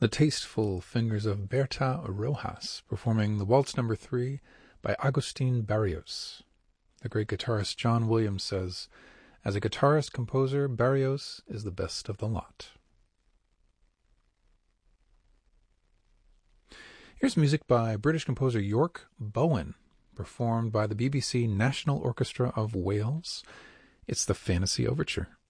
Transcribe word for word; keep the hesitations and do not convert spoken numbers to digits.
The tasteful fingers of Berta Rojas performing the Waltz Number Three by Agustin Barrios. The great guitarist John Williams says, "As a guitarist-composer, Barrios is the best of the lot." Here's music by British composer York Bowen, performed by the B B C National Orchestra of Wales. It's the Fantasy Overture.